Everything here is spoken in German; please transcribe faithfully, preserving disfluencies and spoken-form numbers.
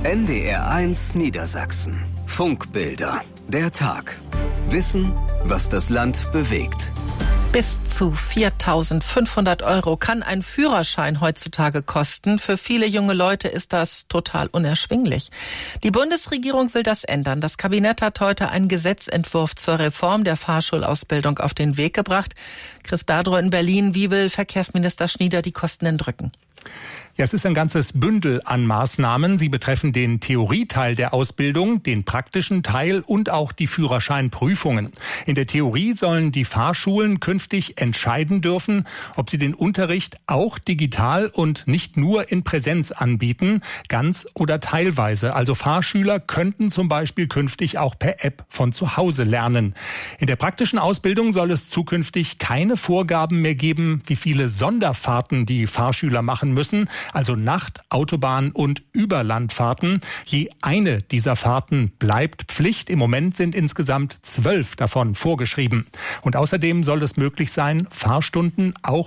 N D R eins Niedersachsen. Funkbilder. Der Tag. Wissen, was das Land bewegt. Bis zu viertausendfünfhundert Euro kann ein Führerschein heutzutage kosten. Für viele junge Leute ist das total unerschwinglich. Die Bundesregierung will das ändern. Das Kabinett hat heute einen Gesetzentwurf zur Reform der Fahrschulausbildung auf den Weg gebracht. Chris Berdrow in Berlin, wie will Verkehrsminister Schnieder die Kosten denn drücken? Ja, es ist ein ganzes Bündel an Maßnahmen. Sie betreffen den Theorieteil der Ausbildung, den praktischen Teil und auch die Führerscheinprüfungen. In der Theorie sollen die Fahrschulen künftig entscheiden dürfen, ob sie den Unterricht auch digital und nicht nur in Präsenz anbieten, ganz oder teilweise. Also Fahrschüler könnten zum Beispiel künftig auch per App von zu Hause lernen. In der praktischen Ausbildung soll es zukünftig keine Vorgaben mehr geben, wie viele Sonderfahrten die Fahrschüler machen müssen. Also Nacht-, Autobahn- und Überlandfahrten. Je eine dieser Fahrten bleibt Pflicht. Im Moment sind insgesamt zwölf davon vorgeschrieben. Und außerdem soll es möglich sein, Fahrstunden auch